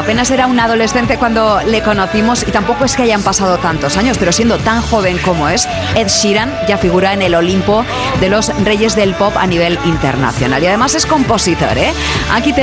apenas era un adolescente cuando le conocimos y tampoco es que hayan pasado tantos años, pero siendo tan joven como es, Ed Sheeran ya figura en el Olimpo de los reyes del pop a nivel internacional y además es compositor, ¿eh? Aquí